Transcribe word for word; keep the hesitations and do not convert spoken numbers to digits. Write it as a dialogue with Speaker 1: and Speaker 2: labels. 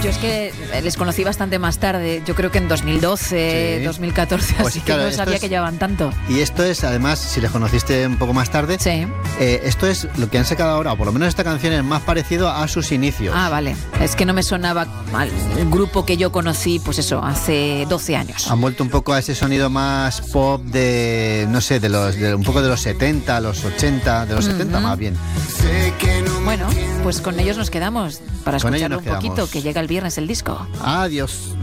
Speaker 1: Yo es que les conocí bastante más tarde, yo creo que en dos mil doce, sí. dos mil catorce, pues así claro, que no sabía es, que llevaban tanto.
Speaker 2: Y esto es, además, si les conociste un poco más tarde,
Speaker 1: sí.
Speaker 2: eh, esto es lo que han sacado ahora, o por lo menos esta canción es más parecido a sus inicios.
Speaker 1: Ah, vale. Es que no me sonaba mal. El grupo que yo conocí, pues eso, hace doce años.
Speaker 2: Han vuelto un poco a ese sonido más pop de, no sé, de los de, un poco de los setenta, los ochenta, de los uh-huh. setenta más bien.
Speaker 1: Bueno, pues con ellos nos quedamos para escucharlo un poquedamos. poquito, que llega el viernes el disco.
Speaker 2: Adiós.